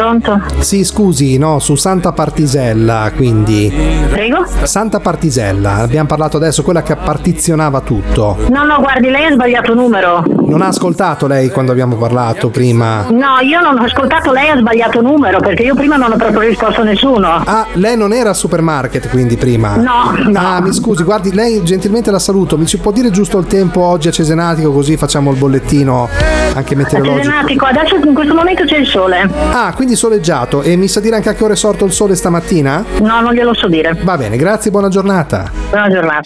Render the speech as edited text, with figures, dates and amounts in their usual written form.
pronto? Sì, scusi, no, su Santa Partisella, quindi. Prego? Santa Partisella, abbiamo parlato adesso, quella che partizionava tutto. No, guardi, lei ha sbagliato numero. Non ha ascoltato lei quando abbiamo parlato prima? No, io non ho ascoltato, lei ha sbagliato numero, perché io prima non ho proprio risposto a nessuno. Ah, lei non era al supermarket quindi prima? No. Ah, mi scusi, guardi, lei gentilmente la saluto, mi ci può dire giusto il tempo oggi a Cesenatico, così facciamo il bollettino anche meteorologico? Cesenatico, adesso in questo momento c'è il sole. Ah, quindi soleggiato, e mi sa dire anche a che ore è sorto il sole stamattina? No, non glielo so dire. Va bene, grazie, buona giornata. Buona giornata.